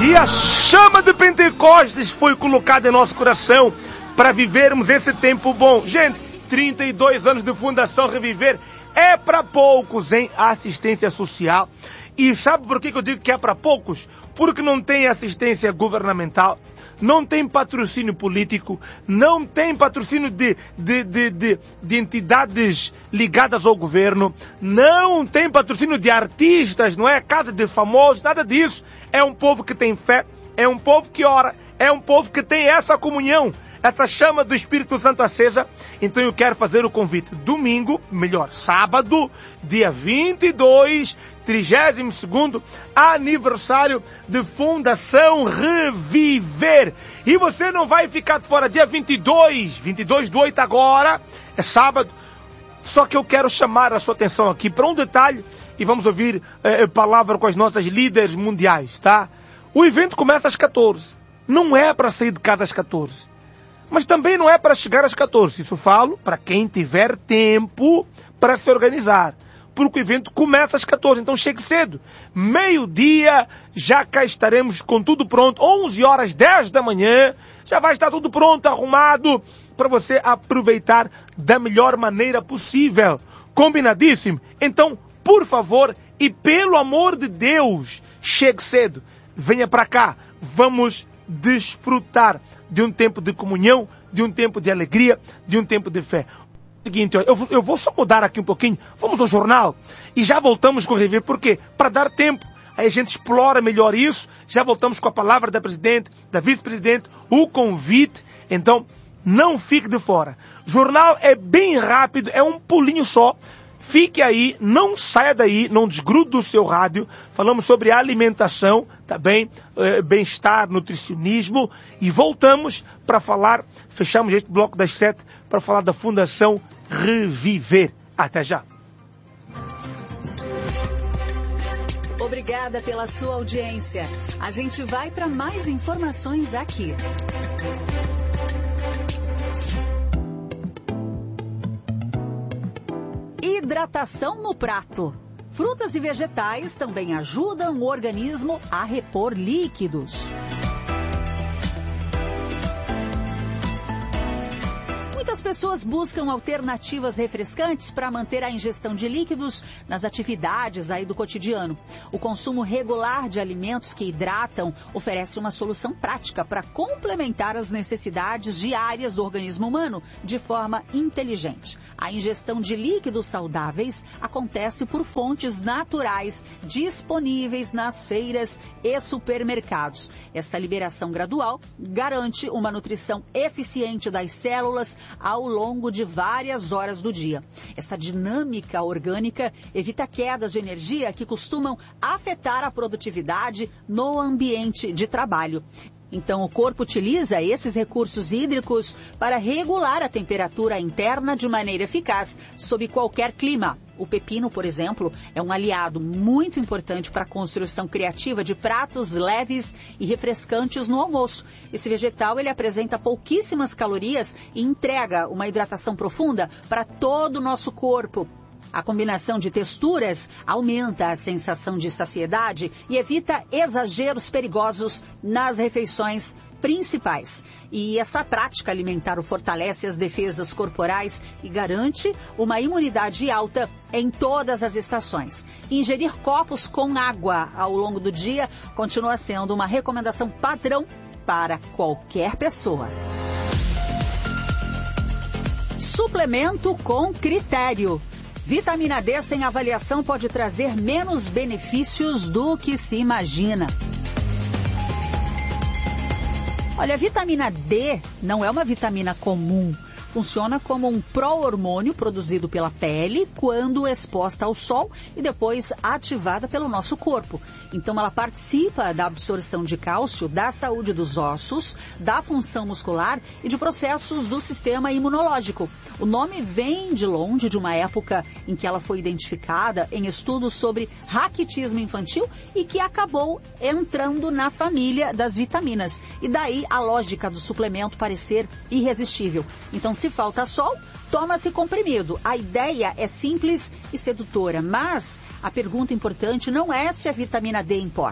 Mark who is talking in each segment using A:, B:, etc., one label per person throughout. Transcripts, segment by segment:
A: E a chama de Pentecostes foi colocada em nosso coração para vivermos esse tempo bom. Gente, 32 anos de Fundação Reviver é para poucos em assistência social. E sabe por que eu digo que é para poucos? Porque não tem assistência governamental, não tem patrocínio político, não tem patrocínio de entidades ligadas ao governo, não tem patrocínio de artistas, não é casa de famosos, nada disso. É um povo que tem fé, é um povo que ora, é um povo que tem essa comunhão, essa chama do Espírito Santo acesa. Então eu quero fazer o convite. Domingo, melhor, sábado, dia 22, 32º aniversário de Fundação Reviver. E você não vai ficar de fora. Dia 22/8 agora, é sábado. Só que eu quero chamar a sua atenção aqui para um detalhe e vamos ouvir palavra com as nossas líderes mundiais, tá? O evento começa às 14. Não é para sair de casa às 14. Mas também não é para chegar às 14. Isso falo para quem tiver tempo para se organizar. Porque o evento começa às 14. Então chegue cedo. Meio-dia já cá estaremos com tudo pronto. 11h10 da manhã. Já vai estar tudo pronto, arrumado, para você aproveitar da melhor maneira possível. Combinadíssimo? Então, por favor, e pelo amor de Deus, chegue cedo. Venha para cá. Vamos desfrutar de um tempo de comunhão, de um tempo de alegria, de um tempo de fé. Seguinte, eu vou só mudar aqui um pouquinho. Vamos ao jornal e já voltamos com o Reviver. Por quê? Para dar tempo. Aí a gente explora melhor isso. Já voltamos com a palavra da presidente, da vice-presidente, o convite. Então, não fique de fora. Jornal é bem rápido, é um pulinho só. Fique aí, não saia daí, não desgrude do seu rádio. Falamos sobre alimentação, tá bem? Bem-estar, nutricionismo. E voltamos para falar, fechamos este bloco das 7 para falar da Fundação Reviver. Até já.
B: Obrigada pela sua audiência. A gente vai para mais informações aqui. Hidratação no prato. Frutas e vegetais também ajudam o organismo a repor líquidos. Muitas pessoas buscam alternativas refrescantes para manter a ingestão de líquidos nas atividades aí do cotidiano. O consumo regular de alimentos que hidratam oferece uma solução prática para complementar as necessidades diárias do organismo humano de forma inteligente. A ingestão de líquidos saudáveis acontece por fontes naturais disponíveis nas feiras e supermercados. Essa liberação gradual garante uma nutrição eficiente das células ao longo de várias horas do dia. Essa dinâmica orgânica evita quedas de energia que costumam afetar a produtividade no ambiente de trabalho. Então, o corpo utiliza esses recursos hídricos para regular a temperatura interna de maneira eficaz, sob qualquer clima. O pepino, por exemplo, é um aliado muito importante para a construção criativa de pratos leves e refrescantes no almoço. Esse vegetal ele apresenta pouquíssimas calorias e entrega uma hidratação profunda para todo o nosso corpo. A combinação de texturas aumenta a sensação de saciedade e evita exageros perigosos nas refeições principais. E essa prática alimentar fortalece as defesas corporais e garante uma imunidade alta em todas as estações. Ingerir copos com água ao longo do dia continua sendo uma recomendação padrão para qualquer pessoa. Suplemento com critério. Vitamina D sem avaliação pode trazer menos benefícios do que se imagina. Olha, a vitamina D não é uma vitamina comum. Funciona como um pró-hormônio produzido pela pele quando exposta ao sol e depois ativada pelo nosso corpo. Então ela participa da absorção de cálcio, da saúde dos ossos, da função muscular e de processos do sistema imunológico. O nome vem de longe de uma época em que ela foi identificada em estudos sobre raquitismo infantil e que acabou entrando na família das vitaminas. E daí a lógica do suplemento parecer irresistível. Então, se falta sol, toma-se comprimido. A ideia é simples e sedutora, mas a pergunta importante não é se a vitamina D importa.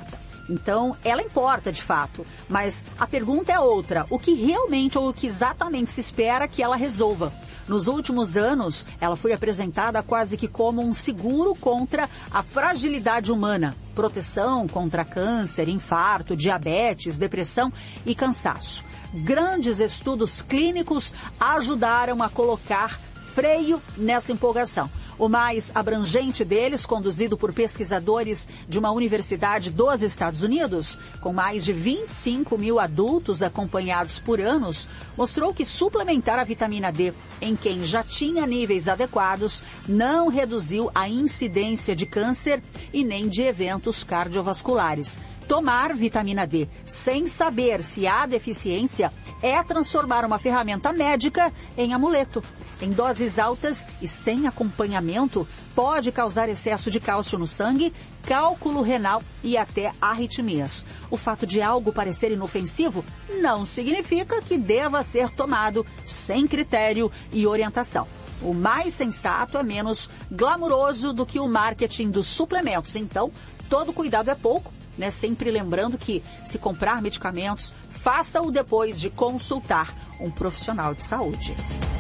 B: Então, ela importa de fato. Mas a pergunta é outra. O que realmente ou o que exatamente se espera que ela resolva? Nos últimos anos, ela foi apresentada quase que como um seguro contra a fragilidade humana. Proteção contra câncer, infarto, diabetes, depressão e cansaço. Grandes estudos clínicos ajudaram a colocar freio nessa empolgação. O mais abrangente deles, conduzido por pesquisadores de uma universidade dos Estados Unidos, com mais de 25 mil adultos acompanhados por anos, mostrou que suplementar a vitamina D em quem já tinha níveis adequados não reduziu a incidência de câncer e nem de eventos cardiovasculares. Tomar vitamina D sem saber se há deficiência é transformar uma ferramenta médica em amuleto. Em doses altas e sem acompanhamento, pode causar excesso de cálcio no sangue, cálculo renal e até arritmias. O fato de algo parecer inofensivo não significa que deva ser tomado sem critério e orientação. O mais sensato é menos glamuroso do que o marketing dos suplementos. Então, todo cuidado é pouco, né? Sempre lembrando que, se comprar medicamentos, faça-o depois de consultar um profissional de saúde.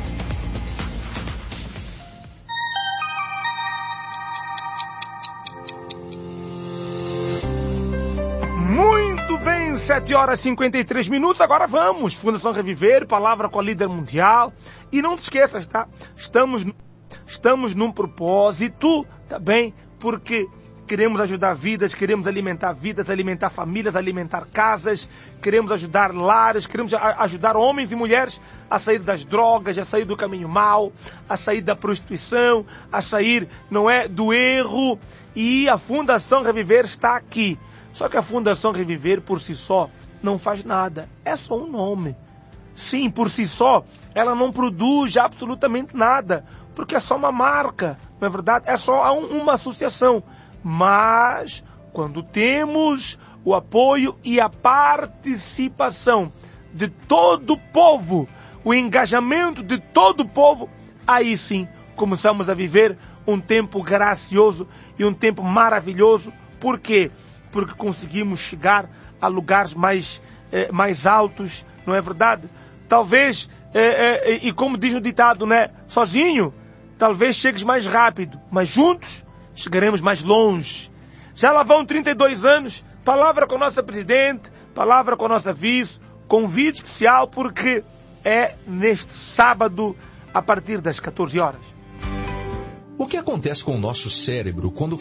A: Muito bem, 7h53. Agora vamos. Fundação Reviver, palavra com a líder mundial. E não te esqueças, tá? Estamos num propósito, tá bem? Porque queremos ajudar vidas, queremos alimentar vidas, alimentar famílias, alimentar casas, queremos ajudar lares, queremos ajudar homens e mulheres a sair das drogas, a sair do caminho mau, a sair da prostituição, a sair, não é, do erro. E a Fundação Reviver está aqui. Só que a Fundação Reviver, por si só, não faz nada. É só um nome. Sim, por si só, ela não produz absolutamente nada, porque é só uma marca, não é verdade? É só uma associação. Mas, quando temos o apoio e a participação de todo o povo, o engajamento de todo o povo, aí sim começamos a viver um tempo gracioso e um tempo maravilhoso. Por quê? Porque conseguimos chegar a lugares mais altos, não é verdade? Talvez, e como diz o ditado, né? Sozinho, talvez chegues mais rápido, mas juntos chegaremos mais longe. Já lá vão 32 anos, palavra com a nossa presidente, palavra com a nossa vice, convite especial porque é neste sábado a partir das 14 horas.
C: O que acontece com o nosso cérebro quando